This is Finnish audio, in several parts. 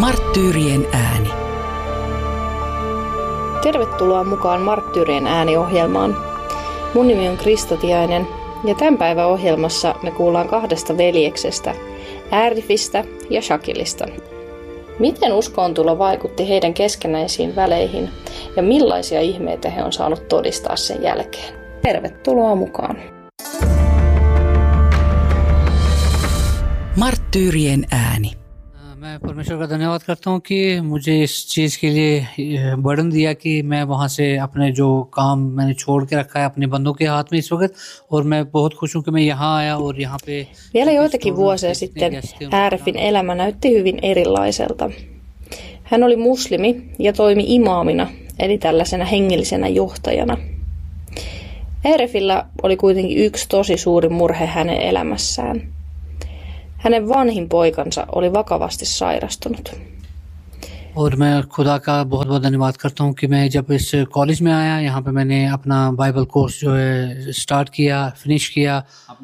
Marttyyrien ääni. Tervetuloa mukaan Marttyyrien ääni-ohjelmaan. Mun nimi on Krista Tiainen ja tämän päivän ohjelmassa me kuullaan kahdesta veljeksestä, Arifista ja Shakilista. Miten uskoontulo vaikutti heidän keskenäisiin väleihin ja millaisia ihmeitä he on saanut todistaa sen jälkeen? Tervetuloa mukaan. Marttyyrien ääni. मैं परमेश्वर का धन्यवाद करता हूँ कि मुझे इस चीज़ के लिए बर्डन दिया कि मैं वहाँ से अपने जो काम मैंने छोड़ के रखा है अपने बंदों के हाथ में इस वक्त और मैं बहुत खुश हूँ कि मैं यहाँ आया और यहाँ पे Vielä joitakin vuosia sitten Arifin elämä näytti hyvin erilaiselta. Hän oli muslimi ja toimi imaamina, eli tällaisena hengellisenä johtajana. Arifilla oli kuitenkin yksi tosi suuri murhe hänen elämässään. Hänen vanhin poikansa oli vakavasti sairastunut. और मैं खुदा का बहुत बहुत धन्यवाद करता हूँ कि मैं जब इस कॉलेज में आया यहाँ पे मैंने अपना बाइबल कोर्स जो है स्टार्ट किया फिनिश किया.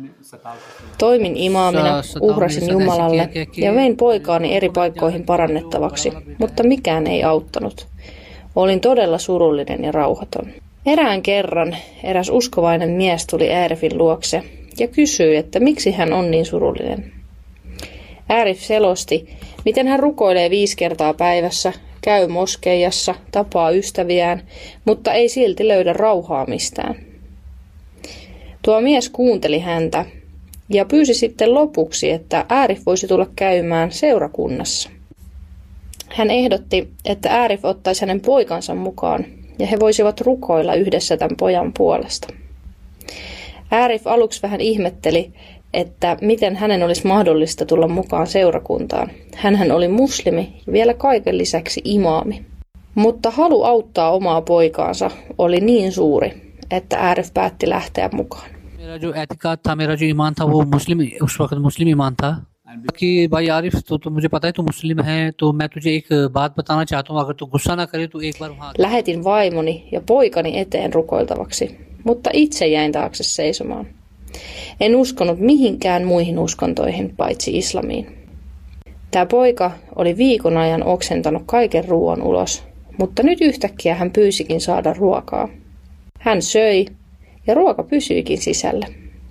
Toimin imaamina, uhrasin Jumalalle ja vein poikaani eri paikkoihin parannettavaksi, mutta mikään ei auttanut. Olin todella surullinen ja rauhaton. Erään kerran eräs uskovainen mies tuli Arifin luokse ja kysyi, että miksi hän on niin surullinen. Arif selosti, miten hän rukoilee 5 kertaa päivässä, käy moskeijassa, tapaa ystäviään, mutta ei silti löydä rauhaa mistään. Tuo mies kuunteli häntä ja pyysi sitten lopuksi, että Arif voisi tulla käymään seurakunnassa. Hän ehdotti, että Arif ottaisi hänen poikansa mukaan ja he voisivat rukoilla yhdessä tämän pojan puolesta. Arif aluksi vähän ihmetteli, että miten hänen olisi mahdollista tulla mukaan seurakuntaan. Hänhän oli muslimi ja vielä kaiken lisäksi imaami. Mutta halu auttaa omaa poikaansa oli niin suuri, että Arif päätti lähteä mukaan. मेरा जो एतिकाद था मेरा जो ईमान था वो मुस्लिम उस वक्त मुस्लिम ईमान था कि भाई आरिफ तो मुझे पता है तू मुस्लिम है तो मैं तुझे एक बात बताना चाहता हूँ अगर तू गुस्सा ना करे तो एक बार वहाँ. Lähetin vaimoni ja poikani eteen rukoiltavaksi, mutta itse jäin taakse seisomaan. En uskonut mihinkään muihin uskontoihin paitsi islamiin. Tämä poika oli viikon ajan oksentanut kaiken ruoan ulos, mutta nyt yhtäkkiä hän pyysikin saada ruokaa. Hän söi ja ruoka pysyikin sisällä.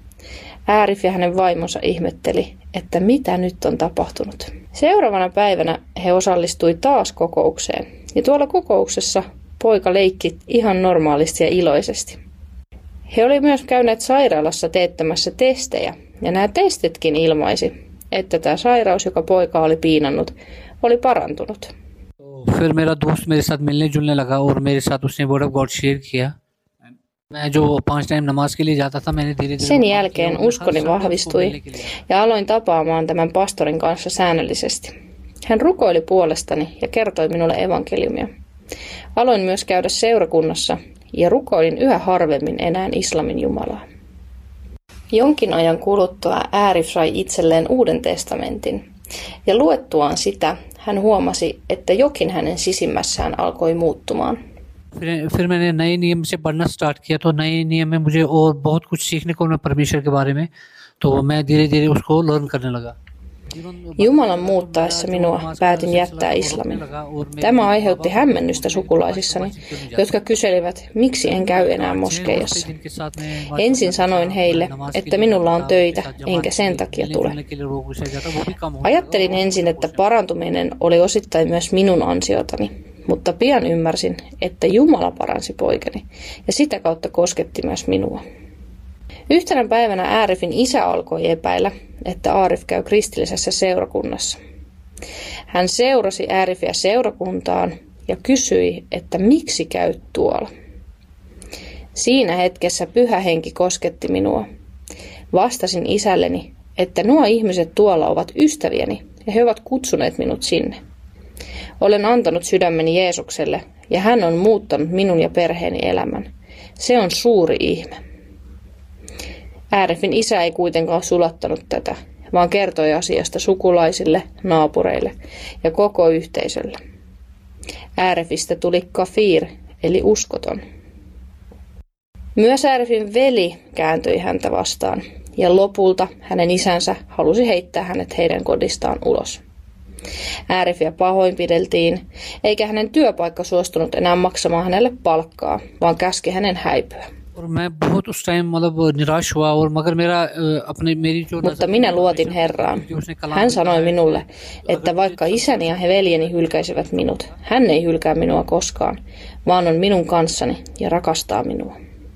Arif ja hänen vaimonsa ihmetteli, että mitä nyt on tapahtunut. Seuraavana päivänä he osallistui taas kokoukseen ja tuolla kokouksessa poika leikki ihan normaalisti ja iloisesti. He olivat myös käyneet sairaalassa teettämässä testejä, ja nämä testitkin ilmaisi, että tämä sairaus, joka poika oli piinannut, oli parantunut. फिर मेरा दोस्त मेरे साथ मिलने जुलने लगा और मेरे साथ उसने वर्ड ऑफ गॉड शेयर किया. मैं जो 5 टाइम नमाज के लिए जाता था मैंने धीरे-धीरे Sen jälkeen uskoni vahvistui ja aloin tapaamaan tämän pastorin kanssa säännöllisesti. Hän rukoili puolestani ja kertoi minulle evankeliumia. Aloin myös käydä seurakunnassa ja rukoilin yhä harvemmin enää islamin Jumalaa. Jonkin ajan kuluttua Arif sai itselleen Uuden testamentin, ja luettuaan sitä hän huomasi, että jokin hänen sisimmässään alkoi muuttumaan. फिर मैंने नए नियम से पढ़ना स्टार्ट किया तो नए नियम में मुझे और बहुत कुछ सीखने को मिला परमेश्वर के बारे में तो मैं धीरे-धीरे उसको लर्न करने लगा. Jumalan muuttaessa minua päätin jättää islamin. Tämä aiheutti hämmennystä sukulaisissani, jotka kyselivät, miksi en käy enää moskeijassa. Ensin sanoin heille, että minulla on töitä, enkä sen takia tule. Ajattelin ensin, että parantuminen oli osittain myös minun ansiotani, mutta pian ymmärsin, että Jumala paransi poikani ja sitä kautta kosketti myös minua. Yhtenä päivänä Arifin isä alkoi epäillä, että Arif käy kristillisessä seurakunnassa. Hän seurasi Arifia seurakuntaan ja kysyi, että miksi käyt tuolla. Siinä hetkessä Pyhä Henki kosketti minua. Vastasin isälleni, että nuo ihmiset tuolla ovat ystäviäni ja he ovat kutsuneet minut sinne. Olen antanut sydämeni Jeesukselle ja hän on muuttanut minun ja perheeni elämän. Se on suuri ihme. Arifin isä ei kuitenkaan sulattanut tätä, vaan kertoi asiasta sukulaisille, naapureille ja koko yhteisölle. Arifista tuli kafir, eli uskoton. Myös Arifin veli kääntyi häntä vastaan, ja lopulta hänen isänsä halusi heittää hänet heidän kodistaan ulos. Arifia pahoinpideltiin, eikä hänen työpaikka suostunut enää maksamaan hänelle palkkaa, vaan käski hänen häipyä. Mutta minä luotin Herraan. Hän sanoi minulle, että vaikka isäni ja veljeni hylkäisivät minut, hän ei hylkää minua koskaan, vaan on minun kanssani ja rakastaa minua.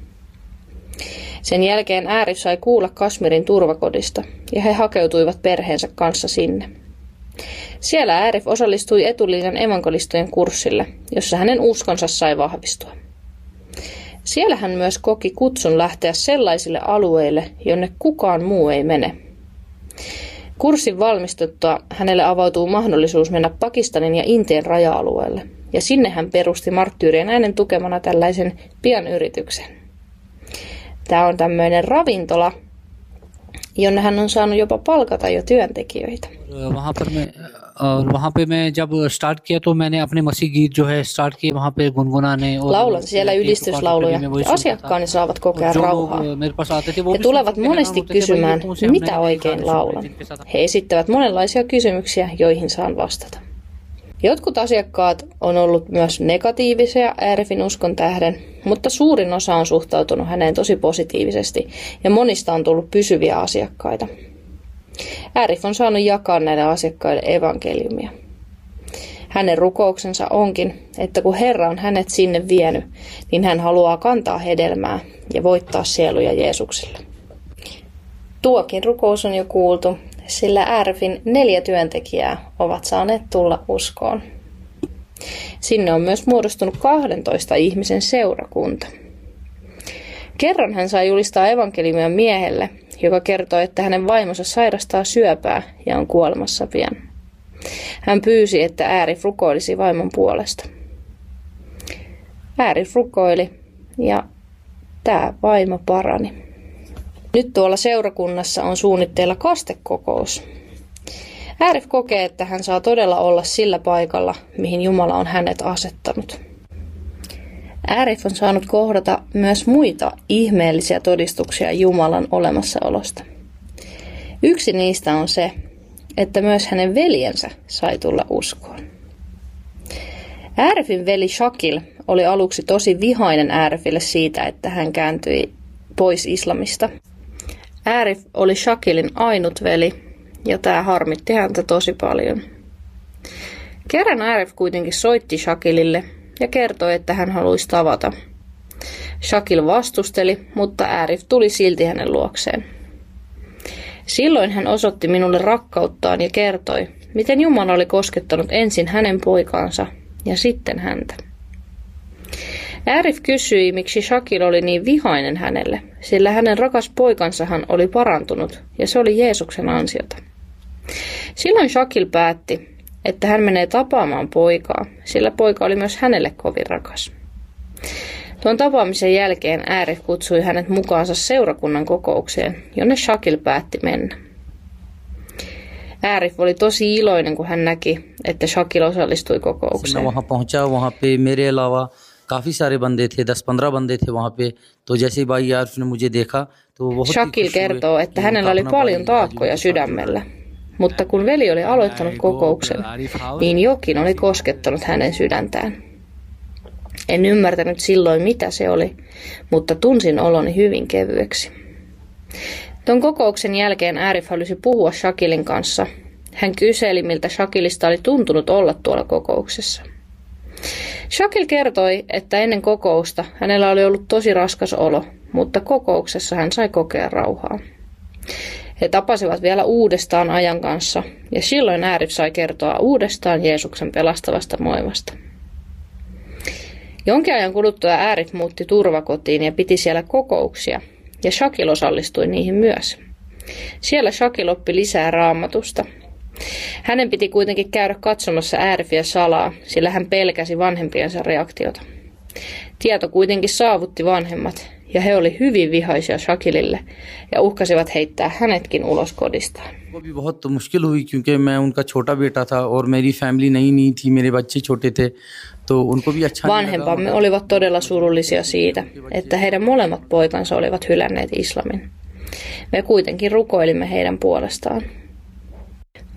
Sen jälkeen Arif sai kuulla Kashmirin turvakodista ja he hakeutuivat perheensä kanssa sinne. Siellä Arif osallistui etulinjan evankelistojen kurssille, jossa hänen uskonsa sai vahvistua. Siellä hän myös koki kutsun lähteä sellaisille alueille, jonne kukaan muu ei mene. Kurssin valmistuttua hänelle avautuu mahdollisuus mennä Pakistanin ja Intian raja-alueelle, ja sinne hän perusti Marttyyrien äänen tukemana tällaisen pianyrityksen. Tämä on tämmöinen ravintola, jonne hän on saanut jopa palkata jo työntekijöitä. Laulan siellä ylistyslauluja ja asiakkaani saavat kokea rauhaa. He tulevat monesti kysymään, mitä oikein laulan. He esittävät monenlaisia kysymyksiä, joihin saan vastata. Jotkut asiakkaat on ollut myös negatiivisia Arifin uskon tähden, mutta suurin osa on suhtautunut häneen tosi positiivisesti ja monista on tullut pysyviä asiakkaita. Arif on saanut jakaa näille asiakkaille evankeliumia. Hänen rukouksensa onkin, että kun Herra on hänet sinne vienyt, niin hän haluaa kantaa hedelmää ja voittaa sieluja Jeesukselle. Tuokin rukous on jo kuultu, sillä Arifin 4 työntekijää ovat saaneet tulla uskoon. Sinne on myös muodostunut 12 ihmisen seurakunta. Kerran hän sai julistaa evankeliumia miehelle, joka kertoi, että hänen vaimonsa sairastaa syöpää ja on kuolemassa pian. Hän pyysi, että Arif rukoilisi vaimon puolesta. Arif rukoili ja tämä vaimo parani. Nyt tuolla seurakunnassa on suunnitteilla kastekokous. Arif kokee, että hän saa todella olla sillä paikalla, mihin Jumala on hänet asettanut. Arif on saanut kohdata myös muita ihmeellisiä todistuksia Jumalan olemassaolosta. Yksi niistä on se, että myös hänen veljensä sai tulla uskoon. Arifin veli Shakil oli aluksi tosi vihainen Arifille siitä, että hän kääntyi pois islamista. Arif oli Shakilin ainut veli, ja tämä harmitti häntä tosi paljon. Kerran Arif kuitenkin soitti Shakilille ja kertoi, että hän haluaisi tavata. Shakil vastusteli, mutta Arif tuli silti hänen luokseen. Silloin hän osoitti minulle rakkauttaan ja kertoi, miten Jumala oli koskettanut ensin hänen poikaansa ja sitten häntä. Arif kysyi, miksi Shakil oli niin vihainen hänelle, sillä hänen rakas poikansahan oli parantunut ja se oli Jeesuksen ansiota. Silloin Shakil päätti, että hän menee tapaamaan poikaa, sillä poika oli myös hänelle kovin rakas. Tuon tapaamisen jälkeen Arif kutsui hänet mukaansa seurakunnan kokoukseen, jonne Shakil päätti mennä. Arif oli tosi iloinen, kun hän näki, että Shakil osallistui kokoukseen. काफी सारे बंदे थे 10-15 बंदे थे वहाँ पे तो जैसे भाई आरिफ ने मुझे देखा तो बहुत Shakil kertoo, että hänellä oli paljon taakkoja sydämellä, mutta kun veli oli aloittanut kokouksen, niin jokin oli koskettanut hänen sydäntään. En ymmärtänyt silloin mitä se oli, mutta tunsin oloni hyvin kevyeksi. Tuon kokouksen jälkeen Arif halusi puhua Shakilin kanssa. Hän kyseli, miltä Shakilista oli tuntunut olla tuolla kokouksessa. Shakil kertoi, että ennen kokousta hänellä oli ollut tosi raskas olo, mutta kokouksessa hän sai kokea rauhaa. He tapasivat vielä uudestaan ajan kanssa ja silloin Arif sai kertoa uudestaan Jeesuksen pelastavasta moivasta. Jonkin ajan kuluttua Arif muutti turvakotiin ja piti siellä kokouksia ja Shakil osallistui niihin myös. Siellä Shakil oppi lisää Raamatusta. Hänen piti kuitenkin käydä katsomassa Arifia salaa, sillä hän pelkäsi vanhempiensa reaktiota. Tieto kuitenkin saavutti vanhemmat, ja he olivat hyvin vihaisia Shakilille ja uhkasivat heittää hänetkin ulos kodistaan. बहुत मुश्किल हुई क्योंकि मैं उनका छोटा बेटा था और मेरी फैमिली नहीं थी मेरे बच्चे छोटे थे तो उनको भी अच्छा Vanhempamme olivat todella surullisia siitä, että heidän molemmat poikansa olivat hylänneet islamin. Me kuitenkin rukoilimme heidän puolestaan.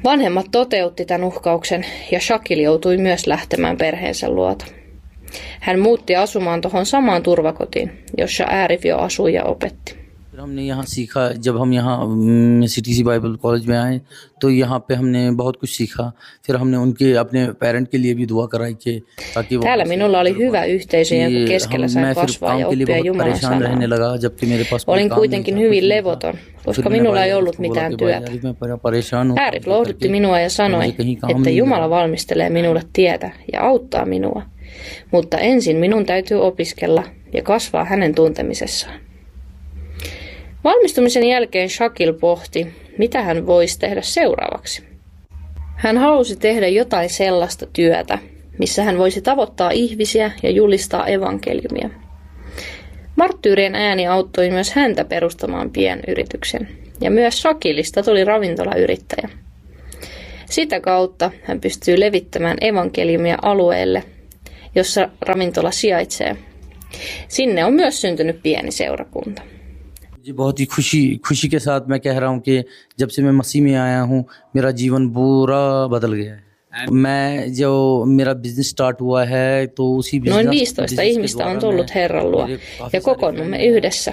Vanhemmat toteutti tämän uhkauksen ja Shakil joutui myös lähtemään perheensä luota. Hän muutti asumaan tuohon samaan turvakotiin, jossa Arif jo asui ja opetti. हमने यहाँ सीखा जब हम यहाँ CTC Bible college में आए तो यहाँ पे हमने बहुत कुछ सीखा फिर हमने उनके अपने पेरेंट के लिए भी दुआ कराई कि ताकि täällä minulla oli hyvä yhteisö, jonka keskellä sain kasvaa ja oppia Jumalan sanaa. Olin kuitenkin hyvin levoton, koska minulla ei ollut mitään työtä. Arif lohdutti minua ja sanoi, että Jumala valmistelee minulle tietä ja auttaa minua, mutta ensin minun täytyy opiskella ja kasvaa hänen tuntemisessaan. Valmistumisen jälkeen Shakil pohti, mitä hän voisi tehdä seuraavaksi. Hän halusi tehdä jotain sellaista työtä, missä hän voisi tavoittaa ihmisiä ja julistaa evankeliumia. Marttyyrien ääni auttoi myös häntä perustamaan pienyrityksen, ja myös Shakilista tuli ravintolayrittäjä. Sitä kautta hän pystyy levittämään evankeliumia alueelle, jossa ravintola sijaitsee. Sinne on myös syntynyt pieni seurakunta. बहुत ही खुशी के साथ मैं कह रहा हूँ कि जब से मैं मसीह में आया हूँ मेरा जीवन पूरा बदल गया है मैं जो मेरा बिजनेस स्टार्ट हुआ है तो उसी Noin 15 ihmistä on tullut Herran luo ja kokoonnumme yhdessä.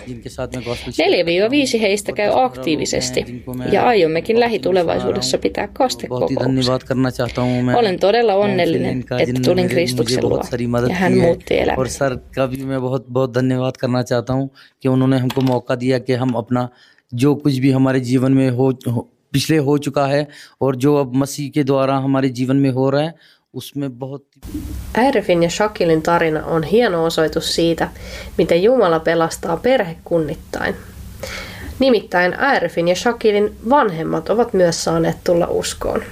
4-5 heistä käy aktiivisesti ja aiommekin lähitulevaisuudessa pitää kastekokouksia. Olen todella onnellinen, että tulin Kristuksen luo ja hän muutti elämäni. Sir का भी मैं बहुत धन्यवाद करना चाहता हूँ कि उन्होंने हमको मौका दिया कि हम अपना जो कुछ भी हमारे जीवन में पिछले हो चुका है और जो अब मसीह के द्वारा हमारे जीवन में हो रहा है उसमें बहुत. Arifin ja Shakilin tarina on hieno osoitus siitä, miten Jumala pelastaa perhekunnittain. Nimittäin Arifin ja Shakilin vanhemmat ovat myös saaneet tulla uskoon.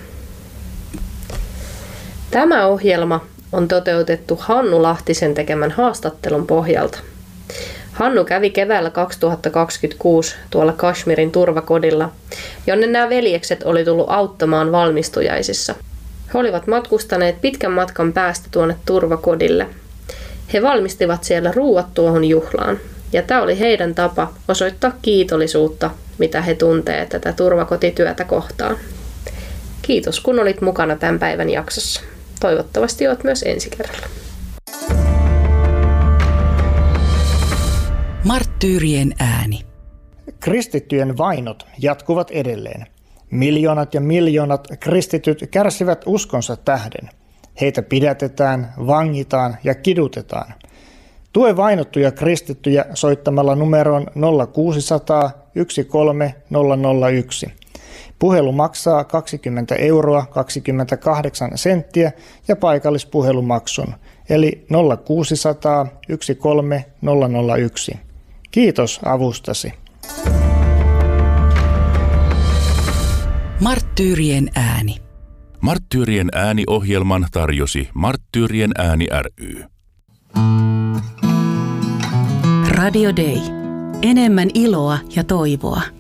Tämä ohjelma on toteutettu Hannu Lahtisen tekemän haastattelun pohjalta. Hannu kävi keväällä 2026 tuolla Kashmirin turvakodilla, jonne nämä veljekset oli tullut auttamaan valmistujaisissa. He olivat matkustaneet pitkän matkan päästä tuonne turvakodille. He valmistivat siellä ruuat tuohon juhlaan, ja tämä oli heidän tapa osoittaa kiitollisuutta, mitä he tuntee tätä turvakotityötä kohtaan. Kiitos kun olit mukana tämän päivän jaksossa. Toivottavasti olet myös ensi kerralla. Marttyyrien ääni. Kristittyjen vainot jatkuvat edelleen. Miljoonat ja miljoonat kristityt kärsivät uskonsa tähden. Heitä pidätetään, vangitaan ja kidutetaan. Tue vainottuja kristittyjä soittamalla numeroon 0600 13001. Puhelu maksaa 20 euroa 28 senttiä ja paikallispuhelumaksun, eli 0600 13001. Kiitos avustasi. Marttyyrien ääni. Marttyyrien ääni-ohjelman tarjosi Marttyyrien ääni ry. Radio Day. Enemmän iloa ja toivoa.